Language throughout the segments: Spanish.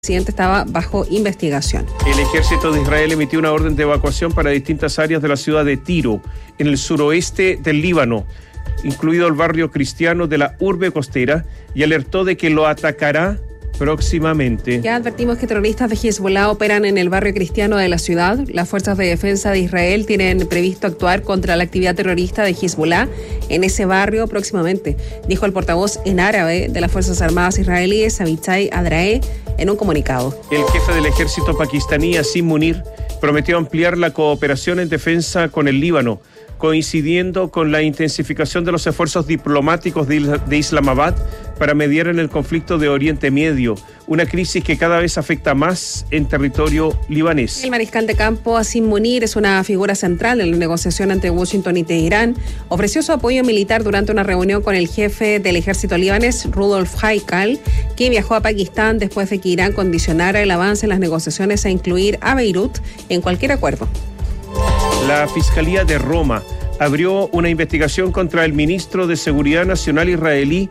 presidente estaba bajo investigación. El ejército de Israel emitió una orden de evacuación para distintas áreas de la ciudad de Tiro, en el suroeste del Líbano, incluido el barrio cristiano de la urbe costera, y alertó de que lo atacará próximamente. Ya advertimos que terroristas de Hezbollah operan en el barrio cristiano de la ciudad. Las fuerzas de defensa de Israel tienen previsto actuar contra la actividad terrorista de Hezbollah en ese barrio próximamente, dijo el portavoz en árabe de las Fuerzas Armadas israelíes, Avichai Adrae, en un comunicado. El jefe del ejército pakistaní, Asim Munir, prometió ampliar la cooperación en defensa con el Líbano, coincidiendo con la intensificación de los esfuerzos diplomáticos de Islamabad para mediar en el conflicto de Oriente Medio, una crisis que cada vez afecta más en territorio libanés. El mariscal de campo Asim Munir es una figura central en la negociación entre Washington y Teherán. Ofreció su apoyo militar durante una reunión con el jefe del ejército libanés, Rudolf Haikal, que viajó a Pakistán después de que Irán condicionara el avance en las negociaciones a incluir a Beirut en cualquier acuerdo. La Fiscalía de Roma abrió una investigación contra el ministro de Seguridad Nacional israelí,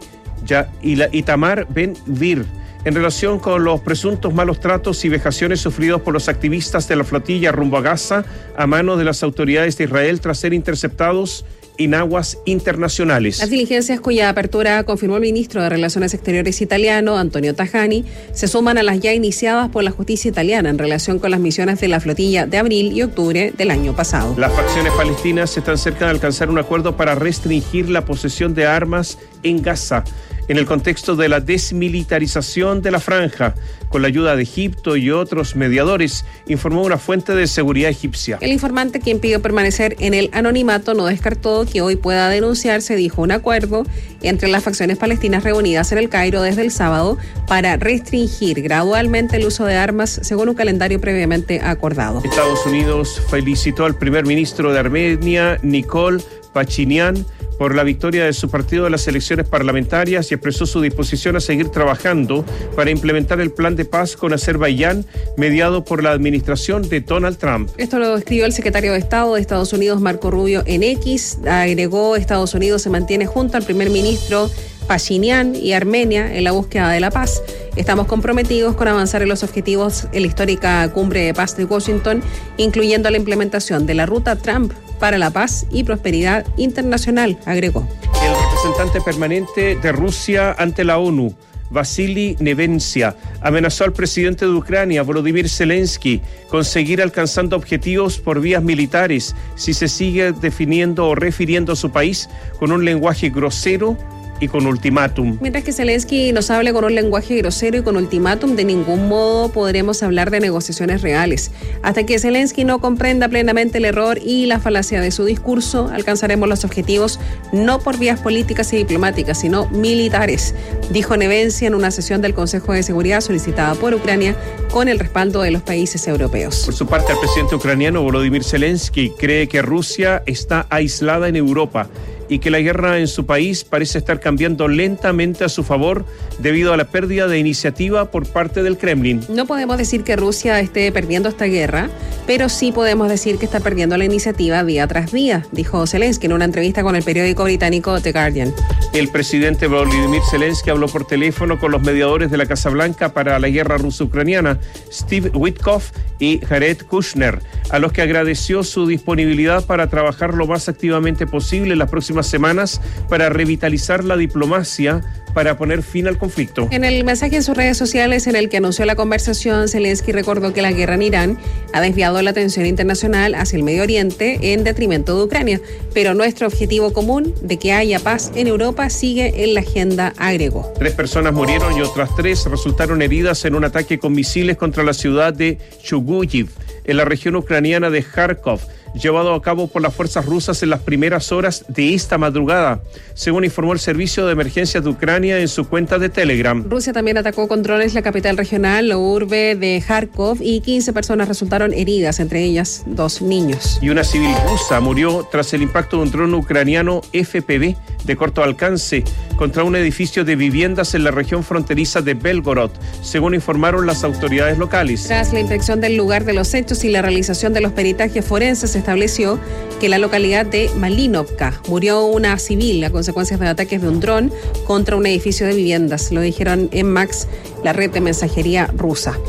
Itamar Ben-Gvir, en relación con los presuntos malos tratos y vejaciones sufridos por los activistas de la flotilla rumbo a Gaza a manos de las autoridades de Israel tras ser interceptados en aguas internacionales. Las diligencias cuya apertura confirmó el ministro de Relaciones Exteriores italiano, Antonio Tajani, se suman a las ya iniciadas por la justicia italiana en relación con las misiones de la flotilla de abril y octubre del año pasado. Las facciones palestinas están cerca de alcanzar un acuerdo para restringir la posesión de armas en Gaza, en el contexto de la desmilitarización de la franja, con la ayuda de Egipto y otros mediadores, informó una fuente de seguridad egipcia. El informante, quien pidió permanecer en el anonimato, no descartó que hoy pueda denunciarse, dijo, un acuerdo entre las facciones palestinas reunidas en el Cairo desde el sábado para restringir gradualmente el uso de armas según un calendario previamente acordado. Estados Unidos felicitó al primer ministro de Armenia, Nikol Pashinyan, por la victoria de su partido en las elecciones parlamentarias y expresó su disposición a seguir trabajando para implementar el plan de paz con Azerbaiyán mediado por la administración de Donald Trump. Esto lo escribió el secretario de Estado de Estados Unidos, Marco Rubio, en X. Agregó, Estados Unidos se mantiene junto al primer ministro Pashinyan y Armenia en la búsqueda de la paz. Estamos comprometidos con avanzar en los objetivos en la histórica cumbre de paz de Washington, incluyendo la implementación de la ruta Trump para la paz y prosperidad internacional, agregó. El representante permanente de Rusia ante la ONU, Vasily Nevencia, amenazó al presidente de Ucrania, Volodymyr Zelensky, con seguir alcanzando objetivos por vías militares si se sigue definiendo o refiriendo a su país con un lenguaje grosero y con ultimátum. Mientras que Zelensky nos hable con un lenguaje grosero y con ultimátum, de ningún modo podremos hablar de negociaciones reales. Hasta que Zelensky no comprenda plenamente el error y la falacia de su discurso, alcanzaremos los objetivos no por vías políticas y diplomáticas, sino militares, dijo Nevencia en una sesión del Consejo de Seguridad solicitada por Ucrania con el respaldo de los países europeos. Por su parte, el presidente ucraniano Volodymyr Zelensky cree que Rusia está aislada en Europa y que la guerra en su país parece estar cambiando lentamente a su favor debido a la pérdida de iniciativa por parte del Kremlin. No podemos decir que Rusia esté perdiendo esta guerra, pero sí podemos decir que está perdiendo la iniciativa día tras día, dijo Zelensky en una entrevista con el periódico británico The Guardian. El presidente Volodymyr Zelensky habló por teléfono con los mediadores de la Casa Blanca para la guerra ruso-ucraniana, Steve Witkoff y Jared Kushner, a los que agradeció su disponibilidad para trabajar lo más activamente posible en las próximas semanas para revitalizar la diplomacia para poner fin al conflicto. En el mensaje en sus redes sociales en el que anunció la conversación, Zelensky recordó que la guerra en Irán ha desviado la atención internacional hacia el Medio Oriente en detrimento de Ucrania, pero nuestro objetivo común de que haya paz en Europa sigue en la agenda, agregó. 3 personas murieron y otras 3 resultaron heridas en un ataque con misiles contra la ciudad de Chuguyiv, en la región ucraniana de Kharkov, llevado a cabo por las fuerzas rusas en las primeras horas de esta madrugada, según informó el Servicio de Emergencias de Ucrania en su cuenta de Telegram. Rusia también atacó con drones la capital regional, la urbe de Kharkov, y 15 personas resultaron heridas, entre ellas 2 niños. Y una civil rusa murió tras el impacto de un dron ucraniano FPV de corto alcance contra un edificio de viviendas en la región fronteriza de Belgorod, según informaron las autoridades locales. Tras la inspección del lugar de los hechos y la realización de los peritajes forenses estableció que en la localidad de Malinovka murió una civil a consecuencias de ataques de un dron contra un edificio de viviendas. Lo dijeron en Max, la red de mensajería rusa.